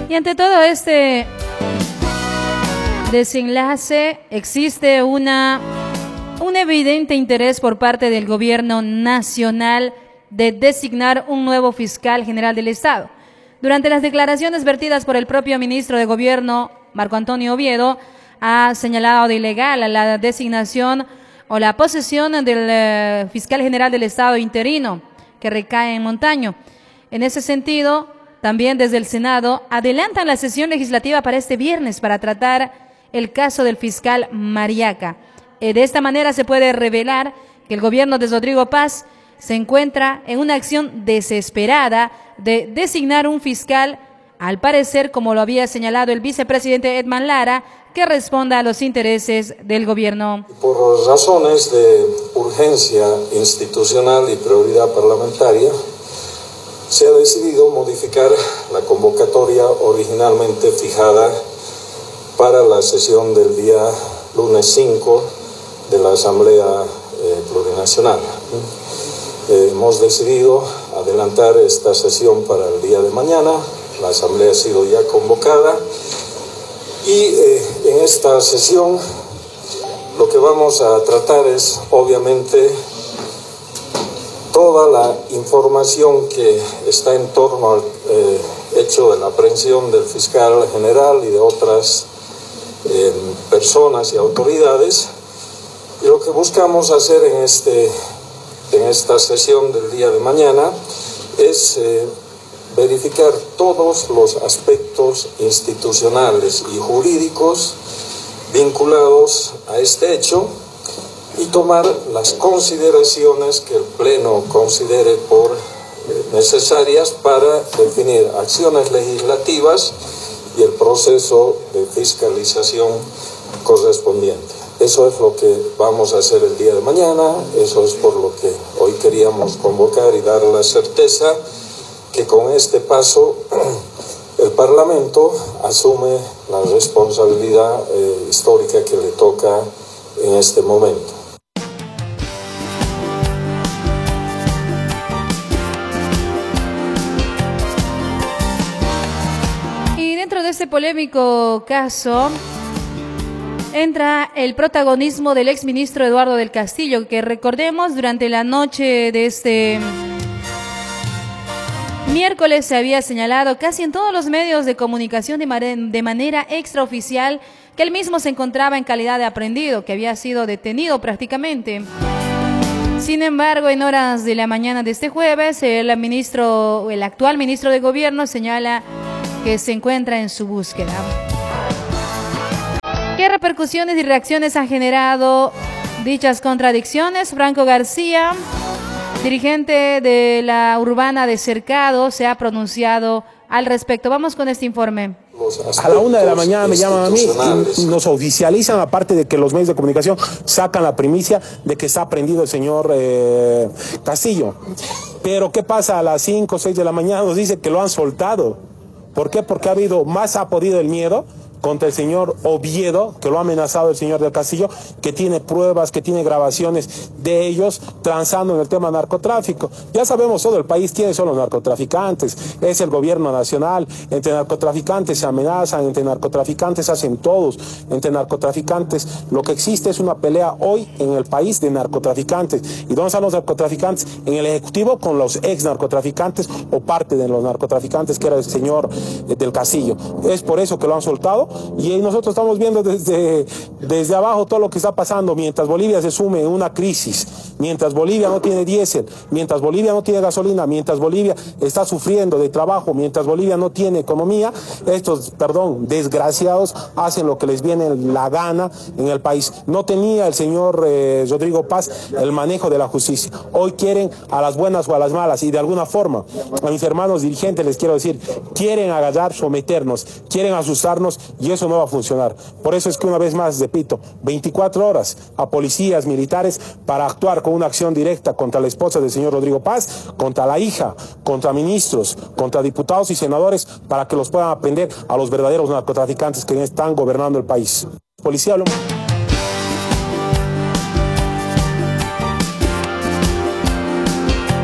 Y ante todo este desenlace existe un evidente interés por parte del gobierno nacional de designar un nuevo fiscal general del Estado. Durante las declaraciones vertidas por el propio ministro de Gobierno, Marco Antonio Oviedo, ha señalado de ilegal la designación o la posesión del fiscal general del Estado interino, que recae en Montaño. En ese sentido, también desde el Senado adelantan la sesión legislativa para este viernes para tratar el caso del fiscal Mariaca. De esta manera se puede revelar que el gobierno de Rodrigo Paz se encuentra en una acción desesperada de designar un fiscal, al parecer, como lo había señalado el vicepresidente Edman Lara, que responda a los intereses del gobierno. Por razones de urgencia institucional y prioridad parlamentaria, se ha decidido modificar la convocatoria originalmente fijada para la sesión del día lunes 5 de la Asamblea Plurinacional. Hemos decidido adelantar esta sesión para el día de mañana. La Asamblea ha sido ya convocada y en esta sesión lo que vamos a tratar es obviamente toda la información que está en torno al hecho de la aprehensión del fiscal general y de otras personas y autoridades. Y lo que buscamos hacer en esta sesión del día de mañana es verificar todos los aspectos institucionales y jurídicos vinculados a este hecho y tomar las consideraciones que el Pleno considere por necesarias para definir acciones legislativas y el proceso de fiscalización correspondiente. Eso es lo que vamos a hacer el día de mañana, eso es por lo que hoy queríamos convocar y dar la certeza que con este paso el Parlamento asume la responsabilidad histórica que le toca en este momento. Y dentro de este polémico caso entra el protagonismo del exministro Eduardo del Castillo, que recordemos durante la noche de este miércoles se había señalado casi en todos los medios de comunicación de manera extraoficial que él mismo se encontraba en calidad de aprehendido, que había sido detenido prácticamente. Sin embargo, en horas de la mañana de este jueves, el actual ministro de Gobierno señala que se encuentra en su búsqueda. ¿Qué repercusiones y reacciones han generado dichas contradicciones? Franco García, dirigente de la urbana de Cercado, se ha pronunciado al respecto. Vamos con este informe. A la 1 de la mañana me llaman a mí y nos oficializan, aparte de que los medios de comunicación sacan la primicia de que está prendido el señor Castillo. Pero ¿qué pasa? A las 5 o 6 de la mañana nos dice que lo han soltado. ¿Por qué? Porque ha podido el miedo contra el señor Oviedo, que lo ha amenazado el señor del Castillo, que tiene pruebas, que tiene grabaciones de ellos transando en el tema narcotráfico. Ya sabemos todo el país quiénes son los narcotraficantes, es el gobierno nacional, entre narcotraficantes se amenazan, entre narcotraficantes hacen todos, entre narcotraficantes lo que existe es una pelea hoy en el país de narcotraficantes. ¿Y dónde están los narcotraficantes? En el Ejecutivo con los ex narcotraficantes o parte de los narcotraficantes que era el señor del Castillo. Es por eso que lo han soltado. Y nosotros estamos viendo desde abajo todo lo que está pasando mientras Bolivia se sume en una crisis, mientras Bolivia no tiene diésel, mientras Bolivia no tiene gasolina, mientras Bolivia está sufriendo de trabajo, mientras Bolivia no tiene economía, estos, desgraciados hacen lo que les viene la gana en el país. No tenía el señor Rodrigo Paz el manejo de la justicia. Hoy quieren a las buenas o a las malas y de alguna forma a mis hermanos dirigentes les quiero decir, quieren agarrar, someternos, quieren asustarnos y eso no va a funcionar. Por eso es que una vez más, repito, 24 horas a policías, militares para actuar con una acción directa contra la esposa del señor Rodrigo Paz, contra la hija, contra ministros, contra diputados y senadores para que los puedan aprender a los verdaderos narcotraficantes que están gobernando el país. Policía,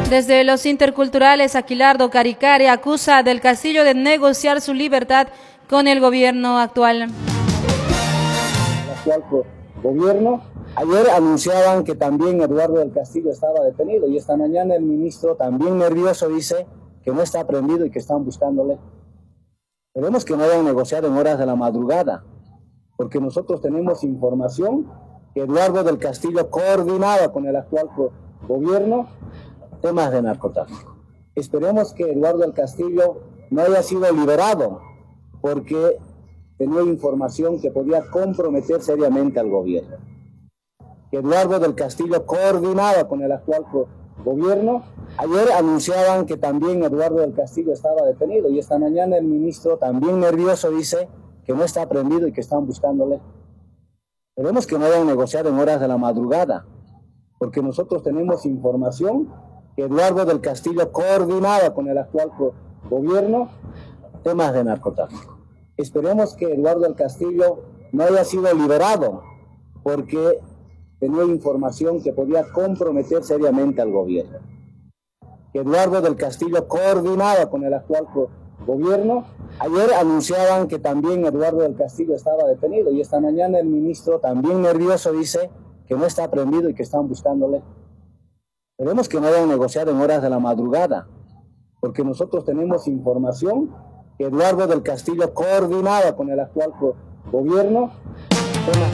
Desde los interculturales, Aquilardo Caricari acusa del Castillo de negociar su libertad con el gobierno actual. El actual gobierno. Ayer anunciaban que también Eduardo del Castillo estaba detenido y esta mañana el ministro, también nervioso, dice que no está prendido y que están buscándole. Esperemos que no vayan a negociar en horas de la madrugada, porque nosotros tenemos información que Eduardo del Castillo coordinaba con el actual gobierno temas de narcotráfico. Esperemos que Eduardo del Castillo no haya sido liberado porque tenía información que podía comprometer seriamente al gobierno. Que Eduardo del Castillo coordinaba con el actual gobierno. Ayer anunciaban que también Eduardo del Castillo estaba detenido y esta mañana el ministro, también nervioso, dice que no está prendido y que están buscándole. Esperemos que no vayan a negociar en horas de la madrugada, porque nosotros tenemos información que Eduardo del Castillo coordinaba con el actual gobierno temas de narcotráfico. Esperemos que Eduardo del Castillo no haya sido liberado porque tenía información que podía comprometer seriamente al gobierno. Que Eduardo del Castillo coordinaba con el actual gobierno. Ayer anunciaban que también Eduardo del Castillo estaba detenido y esta mañana el ministro, también nervioso, dice que no está prendido y que están buscándole. Esperemos que no vayan a negociar en horas de la madrugada, porque nosotros tenemos información que Eduardo del Castillo coordinaba con el actual gobierno temas